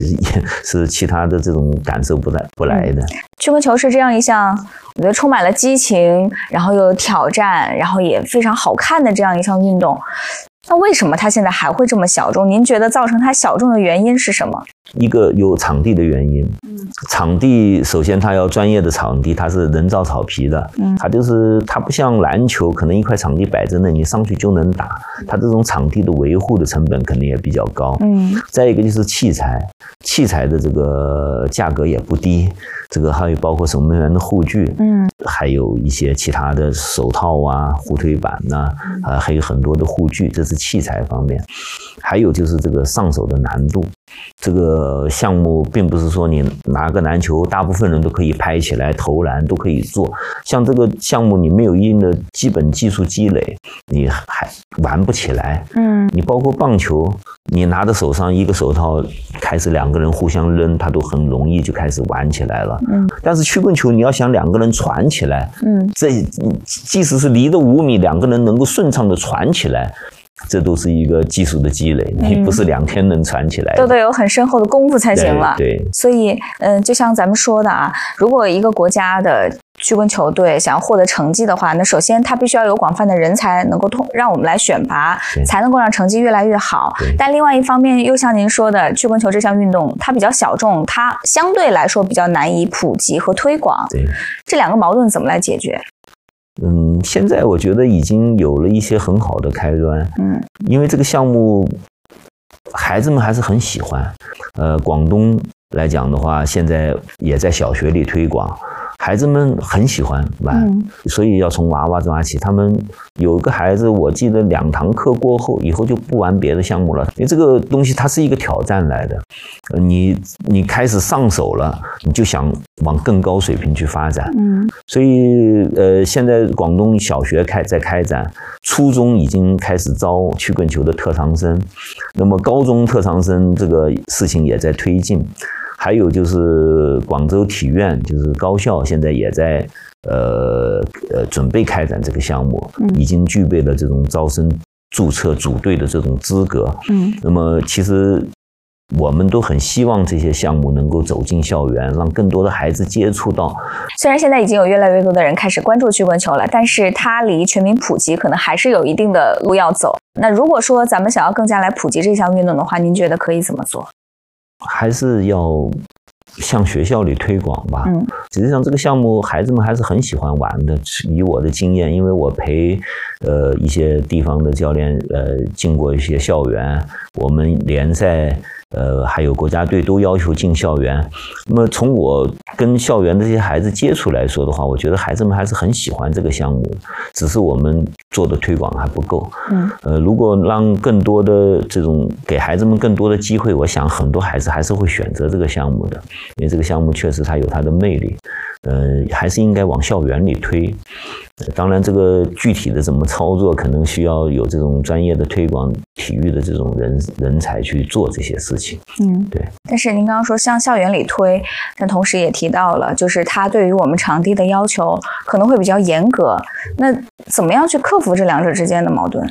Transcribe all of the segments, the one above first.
是其他的这种感受不来的。 曲棍球是这样一项我觉得充满了激情，然后又有挑战，然后也非常好看的这样一项运动。那为什么它现在还会这么小众？您觉得造成它小众的原因是什么？ 一个有场地的原因，场地首先它要专业的场地，它是人造草皮的，它不像篮球，可能一块场地摆在那，你上去就能打，它这种场地的维护的成本肯定也比较高。再一个就是器材的这个价格也不低，这个还有包括守门员的护具，还有一些其他的手套啊、护腿板呐，还有很多的护具，这是器材方面。还有就是这个上手的难度，这个项目并不是说你拿个篮球，大部分人都可以拍起来投篮都可以做。像这个项目，你没有一定的基本技术积累，你还玩不起来。你包括棒球，你拿着手上一个手套，开始两个人互相扔，它都很容易就开始玩起来了。但是曲棍球，你要想两个人传起来，这即使是离着5米，两个人能够顺畅的传起来，这都是一个技术的积累，你不是2天能传起来的， 都得有很深厚的功夫才行了。 对， 所以就像咱们说的啊，如果一个国家的曲棍球队想要获得成绩的话，那首先它必须要有广泛的人才能够让我们来选拔，才能够让成绩越来越好。但另外一方面，又像您说的，曲棍球这项运动它比较小众，它相对来说比较难以普及和推广。这两个矛盾怎么来解决？ 现在我觉得已经有了一些很好的开端。因为这个项目孩子们还是很喜欢。广东来讲的话，现在也在小学里推广，孩子们很喜欢玩，所以要从娃娃抓起。他们有一个孩子，我记得2堂课过后，以后就不玩别的项目了，因为这个东西它是一个挑战来的。你开始上手了，你就想往更高水平去发展。所以现在广东小学在开展，初中已经开始招曲棍球的特长生，那么高中特长生这个事情也在推进。还有就是广州体院，就是高校现在也在准备开展这个项目，已经具备了这种招生注册组队的这种资格。那么其实我们都很希望这些项目能够走进校园，让更多的孩子接触到。 虽然现在已经有越来越多的人开始关注曲棍球了，但是它离全民普及可能还是有一定的路要走。那如果说咱们想要更加来普及这项运动的话，您觉得可以怎么做？ 还是要向学校里推广吧。实际上这个项目孩子们还是很喜欢玩的。以我的经验，因为我陪一些地方的教练进过一些校园，我们联赛还有国家队都要求进校园。那么从我跟校园的这些孩子接触来说的话，我觉得孩子们还是很喜欢这个项目，只是我们做的推广还不够。如果让更多的这种给孩子们更多的机会，我想很多孩子还是会选择这个项目的，因为这个项目确实它有它的魅力。还是应该往校园里推。当然这个具体的怎么操作，可能需要有这种专业的推广体育的这种人才去做这些事情。对。 但是您刚刚说向校园里推，但同时也提到了，就是它对于我们场地的要求可能会比较严格。那怎么样去克服这两者之间的矛盾？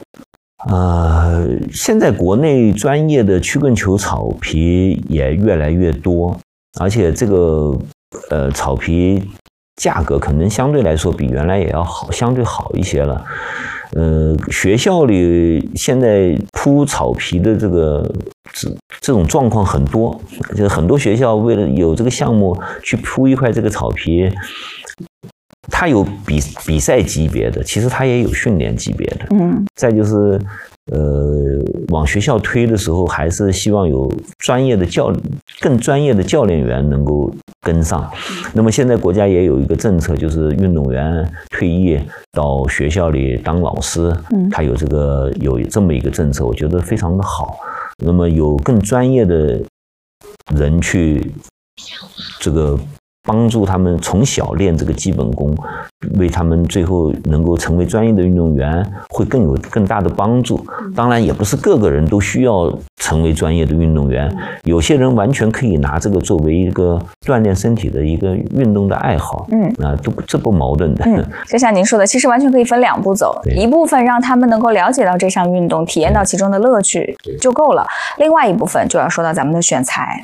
现在国内专业的曲棍球草皮也越来越多，而且这个草皮价格可能相对来说比原来也要好，相对好一些了。学校里现在铺草皮的这种状况很多，就是很多学校为了有这个项目去铺一块这个草皮，它有比赛级别的，其实它也有训练级别的。再就是往学校推的时候，还是希望有更专业的教练员能够跟上。那么现在国家也有一个政策，就是运动员退役到学校里当老师，他有这么一个政策，我觉得非常的好。那么有更专业的人去这个帮助他们从小练这个基本功，为他们最后能够成为专业的运动员会更大的帮助。当然也不是个人都需要成为专业的运动员，有些人完全可以拿这个作为一个锻炼身体的一个运动的爱好。这不矛盾的。 就像您说的，其实完全可以分2步走，一部分让他们能够了解到这项运动，体验到其中的乐趣就够了，另外一部分就要说到咱们的选材。